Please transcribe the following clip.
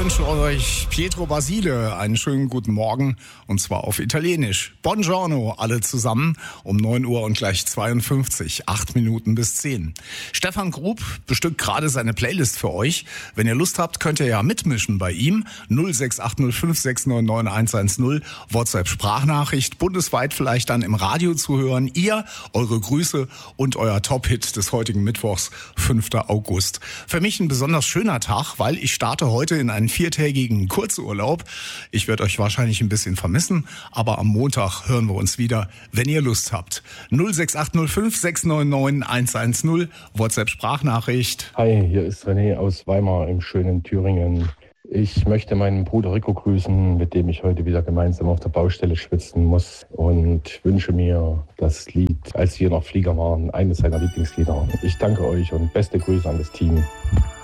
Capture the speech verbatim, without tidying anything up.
wünsche euch Pietro Basile einen schönen guten Morgen und zwar auf Italienisch. Buongiorno alle zusammen um neun Uhr und gleich zweiundfünfzig, acht Minuten bis zehn. Stefan Grub bestückt gerade seine Playlist für euch. Wenn ihr Lust habt, könnt ihr ja mitmischen bei ihm. null sechs acht null fünf sechs neun neun eins eins null, WhatsApp-Sprachnachricht, bundesweit vielleicht dann im Radio zu hören. Ihr, eure Grüße und euer Top-Hit des heutigen Mittwochs, fünfter August. Für mich ein besonders schöner Tag, weil ich starte heute in einen viertägigen Kurzurlaub. Ich werde euch wahrscheinlich ein bisschen vermissen, aber am Montag hören wir uns wieder, wenn ihr Lust habt. null sechs acht null fünf sechs neun neun eins eins null, WhatsApp-Sprachnachricht. Hi, hier ist René aus Weimar im schönen Thüringen. Ich möchte meinen Bruder Rico grüßen, mit dem ich heute wieder gemeinsam auf der Baustelle schwitzen muss, und wünsche mir das Lied, als wir noch Flieger waren, eines seiner Lieblingslieder. Ich danke euch und beste Grüße an das Team.